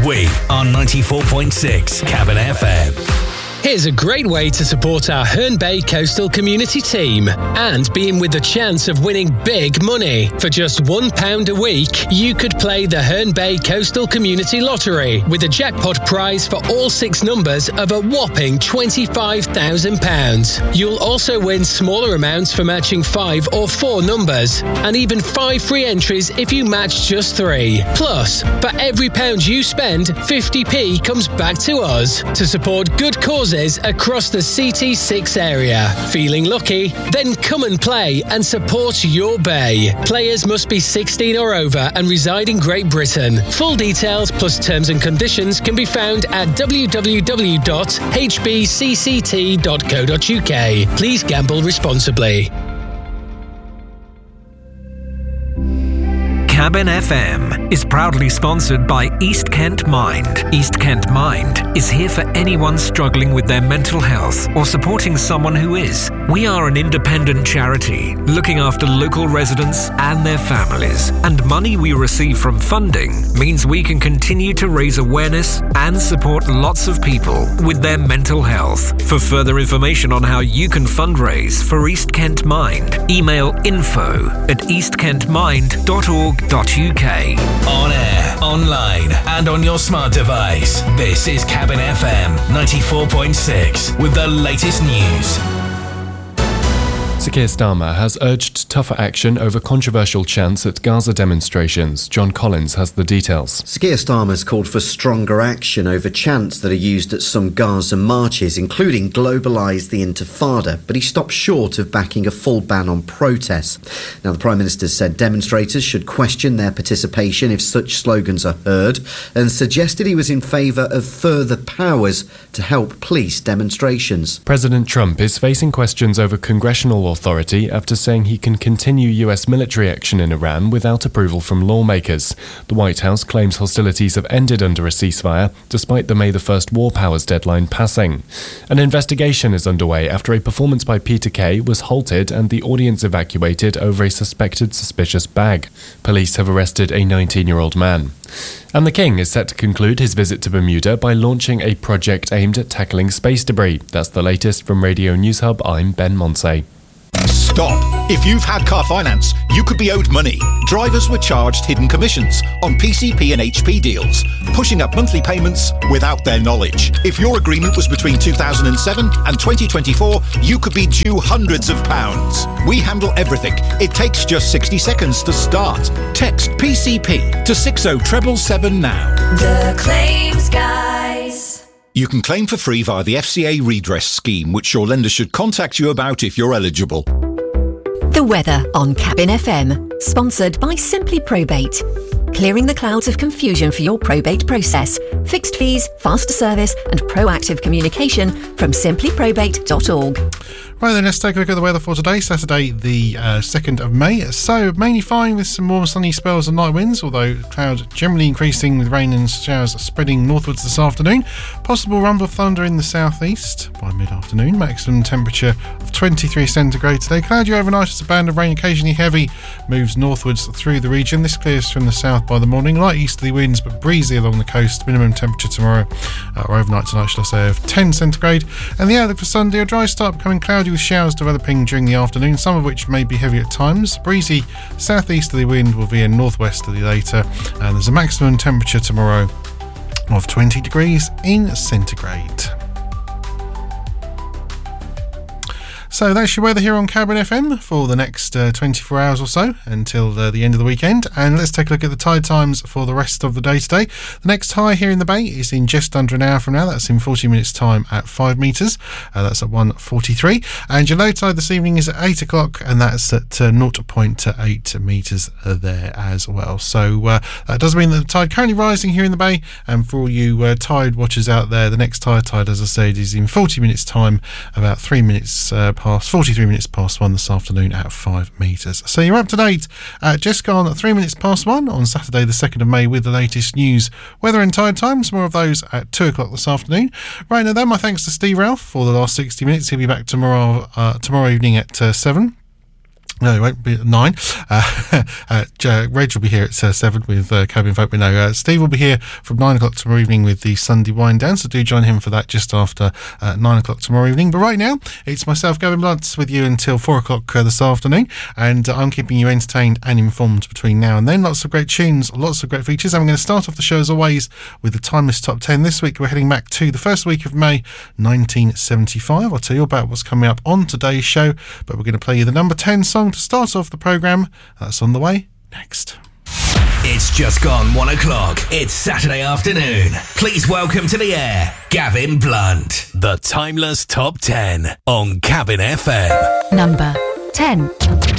week on 94.6 Cabin FM. Here's a great way to support our Herne Bay Coastal Community team and be in with the chance of winning big money. For just £1 a week, you could play the Herne Bay Coastal Community Lottery with a jackpot prize for all 6 numbers of a whopping £25,000. You'll also win smaller amounts for matching 5 or 4 numbers, and even 5 free entries if you match just 3. Plus, for every £1 you spend, 50p comes back to us to support good causes across the CT6 area. Feeling lucky? Then come and play and support your bay. Players must be 16 or over and reside in Great Britain. Full details plus terms and conditions can be found at www.hbcct.co.uk. Please gamble responsibly. Cabin FM is proudly sponsored by East Kent Mind. East Kent Mind is here for anyone struggling with their mental health or supporting someone who is. We are an independent charity looking after local residents and their families, and money we receive from funding means we can continue to raise awareness and support lots of people with their mental health. For further information on how you can fundraise for East Kent Mind, email info@eastkentmind.org.uk. On air, online, and on your smart device. This is Cabin FM 94.6 with the latest news. Sir Keir Starmer has urged tougher action over controversial chants at Gaza demonstrations. John Collins has the details. Sir Keir Starmer has called for stronger action over chants that are used at some Gaza marches, including "Globalise the Intifada," but he stopped short of backing a full ban on protests. Now, the Prime Minister said demonstrators should question their participation if such slogans are heard, and suggested he was in favour of further powers to help police demonstrations. President Trump is facing questions over congressional authority after saying he can continue US military action in Iran without approval from lawmakers. The White House claims hostilities have ended under a ceasefire, despite the May the 1st War Powers deadline passing. An investigation is underway after a performance by Peter Kay was halted and the audience evacuated over a suspected suspicious bag. Police have arrested a 19-year-old man. And the King is set to conclude his visit to Bermuda by launching a project aimed at tackling space debris. That's the latest from Radio News Hub. I'm Ben Monsey. Stop! If you've had car finance, you could be owed money. Drivers were charged hidden commissions on PCP and HP deals, pushing up monthly payments without their knowledge. If your agreement was between 2007 and 2024, you could be due hundreds of pounds. We handle everything. It takes just 60 seconds to start. Text PCP to 60777 now. The Claims Guys. You can claim for free via the FCA redress scheme, which your lender should contact you about if you're eligible. The weather on Cabin FM, sponsored by Simply Probate. Clearing the clouds of confusion for your probate process. Fixed fees, faster service and proactive communication from simplyprobate.org. Right then, let's take a look at the weather for today, Saturday the 2nd of May. So, mainly fine with some warm sunny spells and light winds, although clouds generally increasing with rain and showers spreading northwards this afternoon. Possible rumble of thunder in the southeast by mid-afternoon. Maximum temperature of 23 centigrade today. Cloudy overnight as a band of rain, occasionally heavy, moves northwards through the region. This clears from the south by the morning. Light easterly winds but breezy along the coast. Minimum temperature tomorrow, or overnight tonight, shall I say, of 10 centigrade. And the outlook for Sunday, a dry start becoming cloudy with showers developing during the afternoon, some of which may be heavy at times. Breezy southeasterly wind will veer northwesterly later, and there's a maximum temperature tomorrow of 20 degrees in centigrade. So that's your weather here on Cabin FM for the next 24 hours or so until the end of the weekend. And let's take a look at the tide times for the rest of the day today. The next high here in the Bay is in just under an hour from now. That's in 40 minutes time at 5 metres. That's at 1:43. And your low tide this evening is at 8 o'clock, and that's at 0.8 metres there as well. So that does mean that the tide currently rising here in the Bay. And for all you tide watchers out there, the next high tide, as I said, is in 40 minutes time, about 43 minutes past 1 this afternoon at 5 metres. So you're up to date at just gone 3 minutes past 1 on Saturday the 2nd of May with the latest news, weather and tide times. More of those at 2 o'clock this afternoon. Right now, though, my thanks to Steve Ralph for the last 60 minutes. He'll be back tomorrow evening at 7. No, it won't be at 9. Reg will be here at 7 with Cabin Folk We Know. Steve will be here from 9 o'clock tomorrow evening with the Sunday Wind Down, so do join him for that just after 9 o'clock tomorrow evening. But right now, it's myself, Gavin Blunt, with you until 4 o'clock this afternoon, and I'm keeping you entertained and informed between now and then. Lots of great tunes, lots of great features. I'm going to start off the show as always with the Timeless Top 10. This week we're heading back to the first week of May 1975. I'll tell you about what's coming up on today's show, but we're going to play you the number 10 song to start off the programme. That's on the way next. It's just gone 1 o'clock. It's Saturday afternoon. Please welcome to the air, Gavin Blunt. The Timeless Top 10 on Cabin FM. Number 10.